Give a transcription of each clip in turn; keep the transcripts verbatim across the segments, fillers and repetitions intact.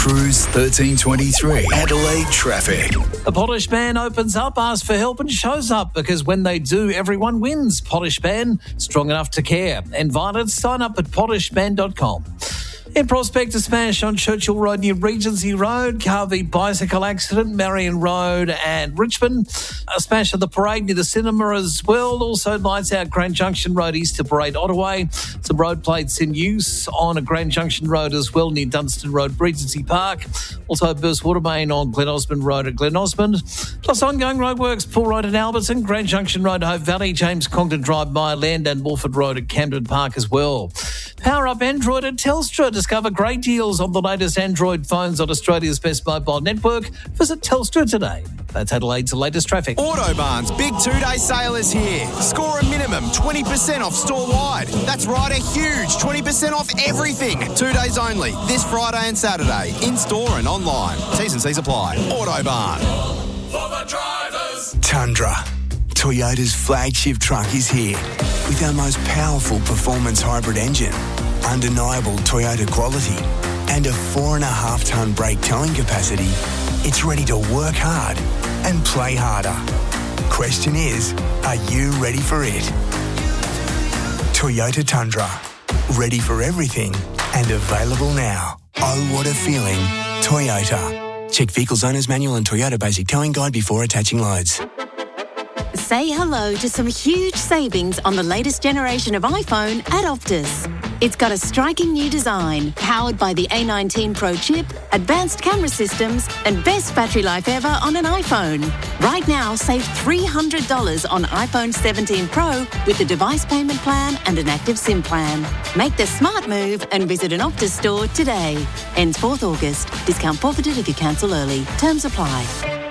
Cruise thirteen twenty-three. Adelaide traffic. The Potash Man opens up, asks for help and shows up because when they do, everyone wins. Potash Man, strong enough to care. Invited, sign up at potash man dot com. In Prospect, a smash on Churchill Road near Regency Road, Carvey bicycle accident, Marion Road and Richmond. A smash at the parade near the cinema as well. Also lights out Grand Junction Road east to Parade Ottaway. Some road plates in use on a Grand Junction Road as well near Dunstan Road, Regency Park. Also burst water main on Glen Osmond Road at Glen Osmond. Plus ongoing roadworks, Pool Road at Alberton, Grand Junction Road, Hope Valley, James Congdon Drive, Mire Land and Wolford Road at Camden Park as well. Power up Android at Telstra. Discover great deals on the latest Android phones on Australia's best mobile network. Visit Telstra today. That's Adelaide's latest traffic. Autobarn's big two-day sale is here. Score a minimum twenty percent off store-wide. That's right, a huge twenty percent off everything. Two days only, this Friday and Saturday, in-store and online. T's and C's apply. Autobarn. For the drivers. Tundra, Toyota's flagship truck, is here with our most powerful performance hybrid engine, undeniable Toyota quality, and a four and a half tonne brake towing capacity. It's ready to work hard and play harder. Question is, are you ready for it? Toyota Tundra, ready for everything and available now. Oh, what a feeling. Toyota. Check Vehicles Owner's Manual and Toyota Basic Towing Guide before attaching loads. Say hello to some huge savings on the latest generation of iPhone at Optus. It's got a striking new design, powered by the A nineteen Pro chip, advanced camera systems, and best battery life ever on an iPhone. Right now, save three hundred dollars on iPhone seventeen Pro with a device payment plan and an active SIM plan. Make the smart move and visit an Optus store today. Ends fourth August. Discount forfeited if you cancel early. Terms apply.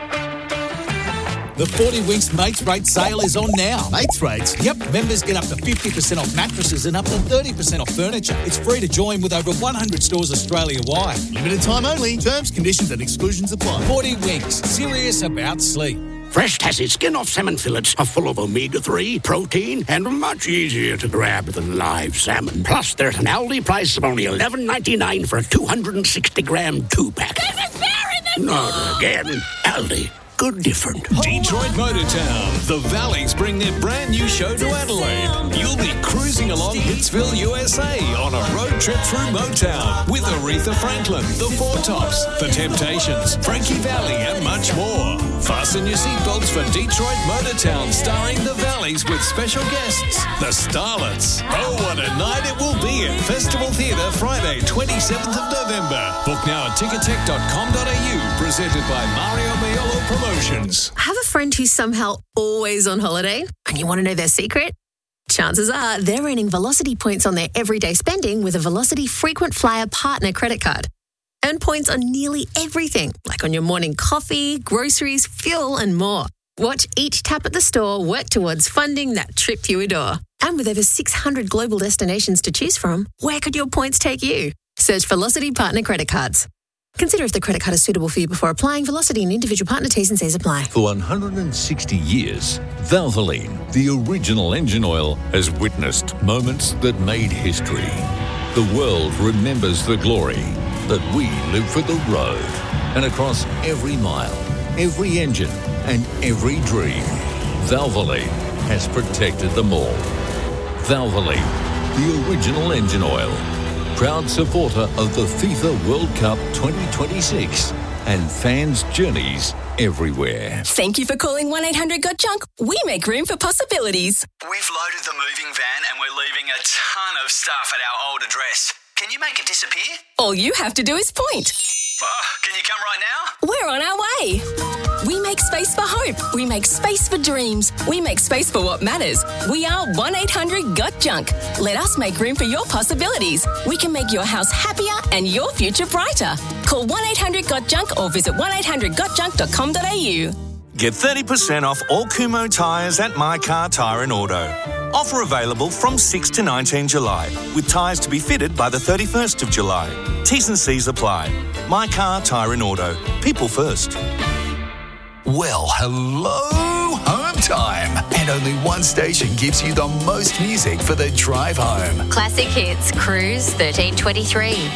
The forty Winks Mates Rate sale is on now. Mates Rates? Yep, members get up to fifty percent off mattresses and up to thirty percent off furniture. It's free to join with over one hundred stores Australia-wide. Limited time only. Terms, conditions and exclusions apply. forty Winks, serious about sleep. Fresh Tassie skin-off salmon fillets are full of omega three, protein, and much easier to grab than live salmon. Plus, they're at an Aldi price of only eleven ninety-nine for a two hundred sixty gram two-pack. This is better than Not again. Aldi. Good different. Detroit Motortown. The Valleys bring their brand new show to Adelaide. You'll be cruising along Hitsville, U S A on a road trip through Motown with Aretha Franklin, The Four Tops, The Temptations, Frankie Valli and much more. Fasten your seatbelts for Detroit Motortown starring The Valleys with special guests, The Starlets. Oh, what a night it will be at Festival Theatre Friday, twenty-seventh of November. Book now at ticketek dot com dot a u. Presented by Mario Maiolo Promotions. Have a friend who's somehow always on holiday and you want to know their secret? Chances are they're earning Velocity points on their everyday spending with a Velocity Frequent Flyer Partner credit card. Earn points on nearly everything, like on your morning coffee, groceries, fuel and more. Watch each tap at the store work towards funding that trip you adore. And with over six hundred global destinations to choose from, where could your points take you? Search Velocity Partner credit cards. Consider if the credit card is suitable for you before applying. Velocity and individual partner T's and C's apply. For one hundred sixty years, Valvoline, the original engine oil, has witnessed moments that made history. The world remembers the glory that we live for the road. And across every mile, every engine, and every dream, Valvoline has protected them all. Valvoline, the original engine oil. Proud supporter of the FIFA World Cup twenty twenty-six and fans' journeys everywhere. Thank you for calling one eight hundred got junk. We make room for possibilities. We've loaded the moving van and we're leaving a ton of stuff at our old address. Can you make it disappear? All you have to do is point. Oh, can you come right now? We're on our way. We make space for hope. We make space for dreams. We make space for what matters. We are one eight hundred got junk. Let us make room for your possibilities. We can make your house happier and your future brighter. Call one eight hundred got junk or visit one eight hundred got junk dot com dot a u. Get thirty percent off all Kumo tyres at My Car Tyre and Auto. Offer available from sixth to nineteenth July, with tyres to be fitted by the thirty-first of July. T's and C's apply. My Car Tyre and Auto. People first. Well, hello, home time. And only one station gives you the most music for the drive home. Classic Hits, Cruise thirteen twenty-three.